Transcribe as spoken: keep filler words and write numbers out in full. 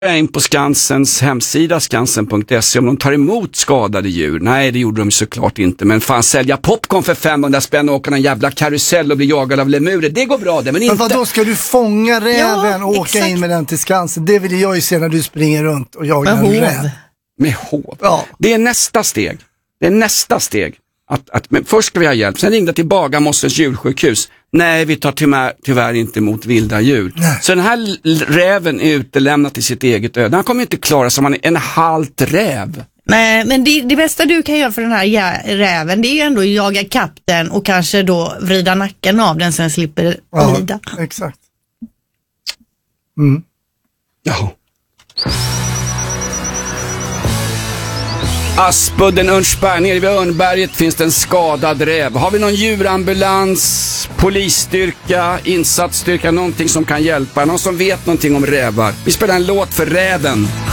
in på Skansens hemsida skansen punkt se om de tar emot skadade djur. Nej, det gjorde de såklart inte. Men fan, sälja popcorn för femhundra spänn och åka en jävla karusell och bli jagad av lemurer, det går bra det, men inte... Men vad då ska du fånga räven Ja, och åka exakt. in med den till Skansen? Det vill jag ju se när du springer runt och jagar Med en hov. räv. Med hov. Ja. Det är nästa steg. Det är nästa steg. Att, att, men först ska vi ha hjälp. Sen ringde till Bagarmossens djursjukhus. Nej, vi tar tyvärr, tyvärr inte emot vilda djur. Nej. Så den här l- räven är utelämnad till sitt eget öde. Han kommer inte klara sig om han är en halt räv. Nej, men det, det bästa du kan göra för den här jä- räven, det är ju ändå att jaga kapten och kanske då vrida nacken av den så den slipper Ja, lida. exakt. Mm. Jaha. Aspudden Örnsberg, nere vid Örnberget finns det en skadad räv. Har vi någon djurambulans, polisstyrka, insatsstyrka, någonting som kan hjälpa? Någon som vet någonting om rävar? Vi spelar en låt för räven.